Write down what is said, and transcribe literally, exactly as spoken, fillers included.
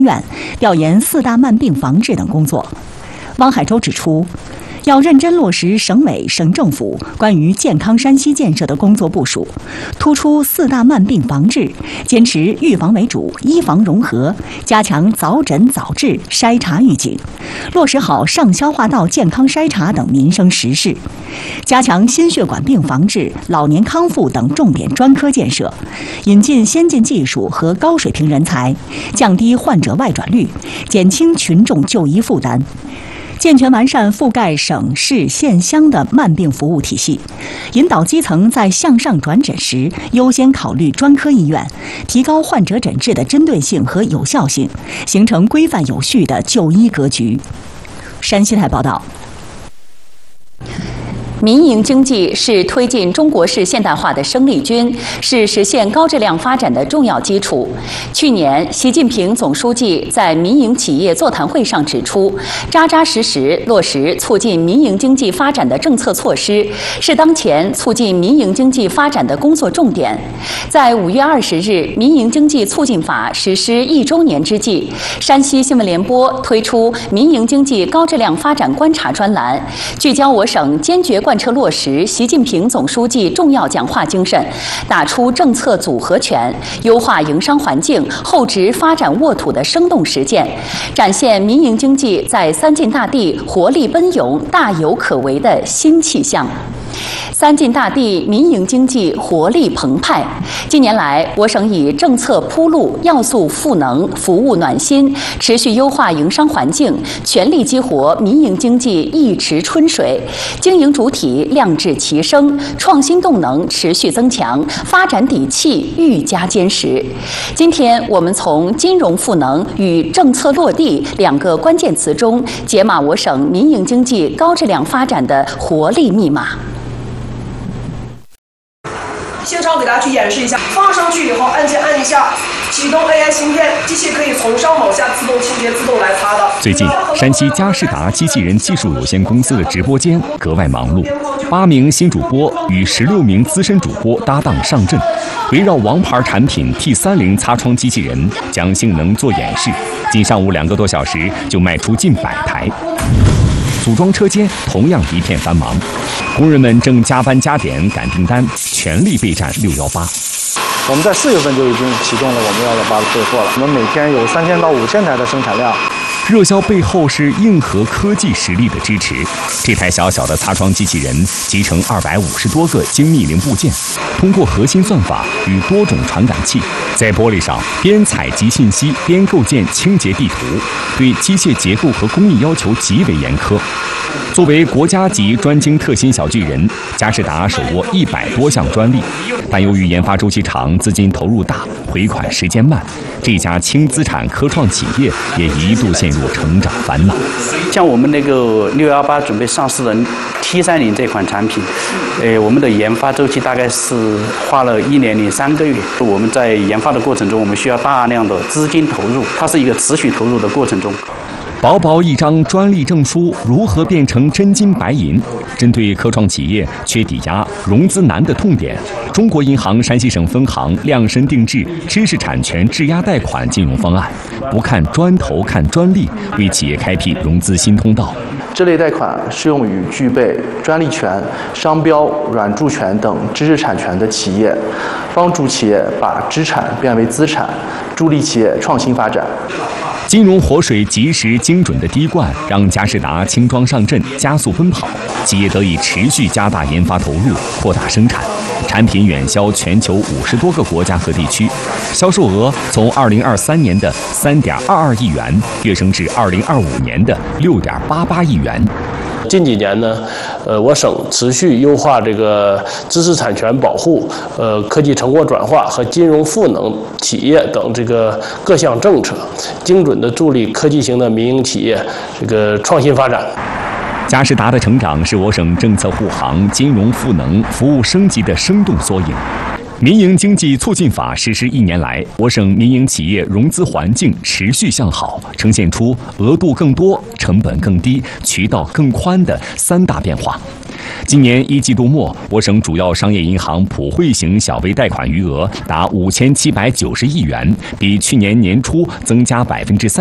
院调研四大慢病防治等工作。汪海洲指出，要认真落实省委、省政府关于健康山西建设的工作部署，突出四大慢病防治，坚持预防为主、医防融合，加强早诊早治、筛查预警，落实好上消化道健康筛查等民生实事，加强心血管病防治、老年康复等重点专科建设，引进先进技术和高水平人才，降低患者外转率，减轻群众就医负担。健全完善覆盖省市县乡的慢病服务体系，引导基层在向上转诊时优先考虑专科医院，提高患者诊治的针对性和有效性，形成规范有序的就医格局。山西台报道。 民营经济是推进中国式现代化的生力军，是实现高质量发展的重要基础。去年，习近平总书记在民营企业座谈会上指出，扎扎实实落实促进民营经济发展的政策措施，是当前促进民营经济发展的工作重点。在五月二十日民营经济促进法实施一周年之际，山西新闻联播推出民营经济高质量发展观察专栏，聚焦我省坚决贯彻落实习近平总书记重要讲话精神，打出政策组合拳，优化营商环境、厚植发展沃土的生动实践，展现民营经济在三晋大地活力奔涌、大有可为的新气象。三晋大地民营经济活力澎湃。近年来，我省以政策铺路、要素赋能、服务暖心，持续优化营商环境，全力激活民营经济一池春水，经营主体亮质齐升，创新动能持续增强，发展底气愈加坚实。今天，我们从金融赋能与政策落地两个关键词中，解码我省民营经济高质量发展的活力密码。 现场给大家去演示一下，放上去以后，按键按一下，启动 A I 芯片，机器可以从上往下自动清洁、自动来擦的。 最近，山西佳士达机器人技术有限公司的直播间格外忙碌，八名新主播与十六名资深主播搭档上阵，围绕王牌产品 T 三零擦窗机器人将性能做演示，仅上午两个多小时就卖出近百台。组装车间同样一片繁忙，工人们正加班加点赶订单，全力备战六幺八。 我们在四月份就已经启动了我们幺幺八的备货了，我们每天有三千到五千台的生产量。 热销背后是硬核科技实力的支持。这台小小的擦窗机器人集成二百五十多个精密零部件，通过核心算法与多种传感器，在玻璃上边采集信息边构建清洁地图，对机械结构和工艺要求极为严苛。作为国家级专精特新小巨人，佳士达手握一百多项专利，但由于研发周期长、资金投入大、回款时间慢，这家轻资产科创企业也一度陷入成长烦恼。 像我们那个六幺八准备上市的 T 三零这款产品，呃，我们的研发周期大概是花了一年零三个月。我们在研发的过程中，我们需要大量的资金投入，它是一个持续投入的过程中。 薄薄一张专利证书如何变成真金白银？针对科创企业缺抵押、融资难的痛点，中国银行山西省分行量身定制知识产权质押贷款金融方案，不看砖头看专利，为企业开辟融资新通道。 这类贷款适用于具备专利权、商标、软著权等知识产权的企业，帮助企业把资产变为资产，助力企业创新发展。 金融活水及时精准的滴灌，让佳士达轻装上阵，加速奔跑，企业得以持续加大研发投入，扩大生产，产品远销全球五十多个国家和地区，销售额从二零二三年的三点二二亿元跃升至二零二五年的六点八八亿元。 近几年呢，呃，我省持续优化这个知识产权保护、呃科技成果转化和金融赋能企业等这个各项政策，精准地助力科技型的民营企业这个创新发展。 佳士达的成长是我省政策护航、金融赋能、服务升级的生动缩影。 民营经济促进法实施一年来，我省民营企业融资环境持续向好，呈现出额度更多、成本更低、渠道更宽的三大变化。今年一季度末，我省主要商业银行普惠型小微贷款余额达五千七百九十亿元，比去年年初增加百分之三。